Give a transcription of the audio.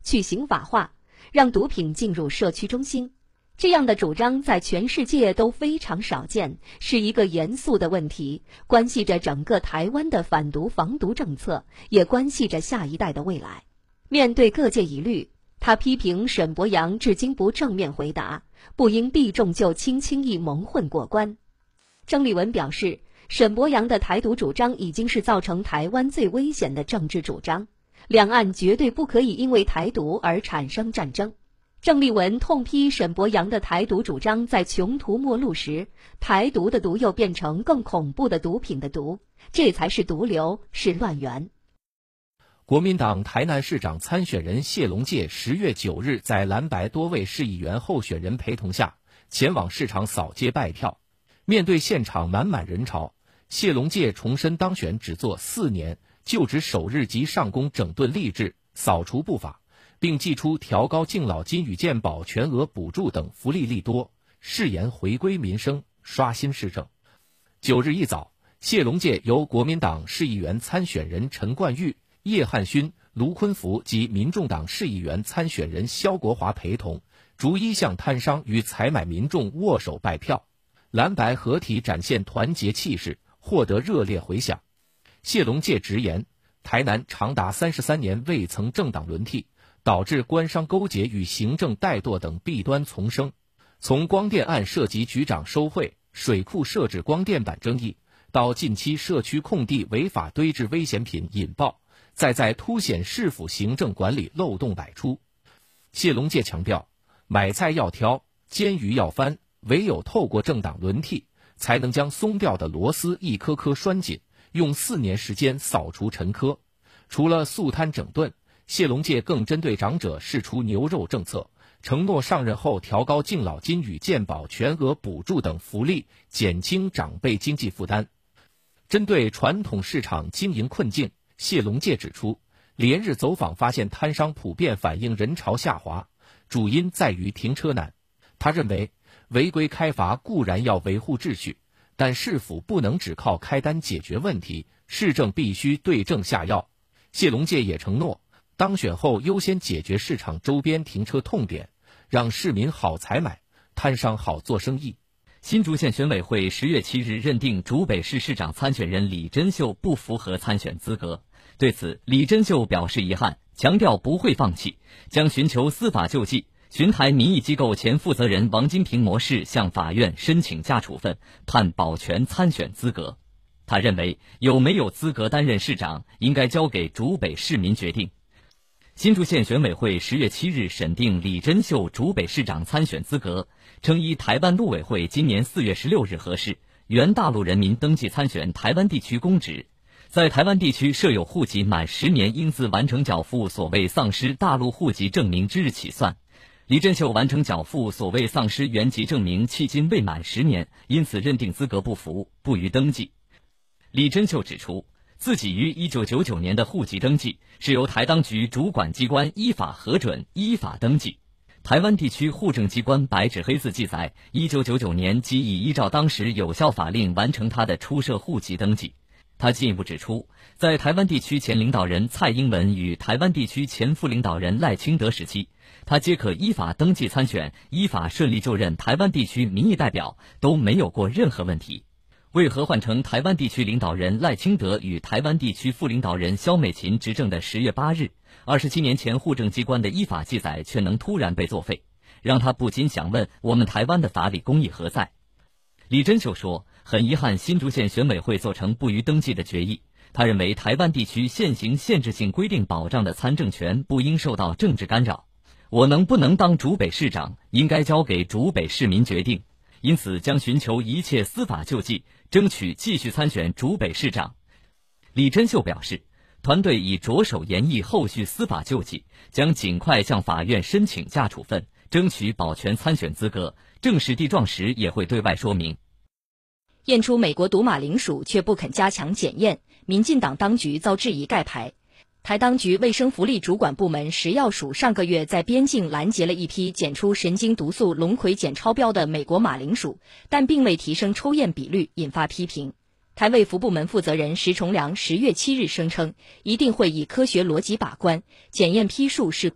去刑法化，让毒品进入社区中心。这样的主张在全世界都非常少见，是一个严肃的问题，关系着整个台湾的反毒防毒政策，也关系着下一代的未来。面对各界疑虑，他批评沈伯洋至今不正面回答，不应避重就轻，轻易蒙混过关。郑丽文表示，沈伯洋的台独主张已经是造成台湾最危险的政治主张，两岸绝对不可以因为台独而产生战争。郑丽文痛批沈伯洋的台独主张在穷途末路时，台独的毒又变成更恐怖的毒品的毒，这才是毒瘤，是乱源。 国民党台南市长参选人谢龙介10月9日在蓝白多位市议员候选人陪同下，前往市场扫街拜票。面对现场满满人潮，谢龙介重申当选只做4年，就职首日即上工整顿吏治，扫除不法，并祭出调高敬老金与健保全额补助等福利利多，誓言回归民生，刷新市政。9日一早，谢龙介由国民党市议员参选人陈冠玉、叶汉勋、卢坤福及民众党市议员参选人萧国华陪同，逐一向摊商与采买民众握手拜票，蓝白合体展现团结气势，获得热烈回响。谢龙介直言，台南长达33年未曾政党轮替，导致官商勾结与行政怠惰等弊端丛生。从光电案涉及局长收贿、水库设置光电板争议，到近期社区空地违法堆置危险品引爆，再在凸显市府行政管理漏洞百出。谢龙介强调，买菜要挑，煎鱼要翻，唯有透过政党轮替，才能将松掉的螺丝一颗颗拴紧，用4年时间扫除陈疴。除了肃贪整顿，谢龙介更针对长者释出牛肉政策，承诺上任后调高敬老金与健保全额补助等福利，减轻长辈经济负担。针对传统市场经营困境，谢龙介指出，连日走访发现摊商普遍反映人潮下滑，主因在于停车难。他认为，违规开罚固然要维护秩序，但市府不能只靠开单解决问题，市政必须对症下药。谢龙介也承诺，当选后优先解决市场周边停车痛点，让市民好采买，摊商好做生意。 新竹县选委会10月7日认定竹北市市长参选人李珍秀不符合参选资格。对此，李珍秀表示遗憾，强调不会放弃，将寻求司法救济。巡台民意机构前负责人王金平模式向法院申请假处分，判保全参选资格。他认为，有没有资格担任市长，应该交给竹北市民决定。新竹县选委会10月7日审定李珍秀竹北市长参选资格，称依台湾陆委会今年4月16日核示，原大陆人民登记参选台湾地区公职，在台湾地区设有户籍满10年应自完成缴付所谓丧失大陆户籍证明之日起算。李珍秀完成缴付所谓丧失原籍证明迄今未满10年，因此认定资格不符，不予登记。李珍秀指出，自己于1999年的户籍登记是由台当局主管机关依法核准、依法登记。台湾地区户政机关白纸黑字记载，1999年即已依照当时有效法令完成他的出设户籍登记。他进一步指出，在台湾地区前领导人蔡英文与台湾地区前副领导人赖清德时期，他皆可依法登记参选，依法顺利就任台湾地区民意代表，都没有过任何问题。为何换成台湾地区领导人赖清德与台湾地区副领导人萧美琴执政的10月8日，27年前户政机关的依法记载却能突然被作废，让他不禁想问，我们台湾的法理公义何在？李珍秀说，很遗憾新竹县选委会做成不予登记的决议。他认为台湾地区现行限制性规定保障的参政权不应受到政治干扰。我能不能当竹北市长，应该交给竹北市民决定，因此将寻求一切司法救济，争取继续参选竹北市长。李珍秀表示，团队已着手研议后续司法救济，将尽快向法院申请假处分，争取保全参选资格，正式地状时也会对外说明。 验出美国毒马铃薯却不肯加强检验，民进党当局遭质疑盖牌。台当局卫生福利主管部门食药署上个月在边境拦截了一批检出神经毒素龙葵碱超标的美国马铃薯，但并未提升抽验比率，引发批评。台卫福部门负责人石崇良10月7日声称，一定会以科学逻辑把关，检验批数是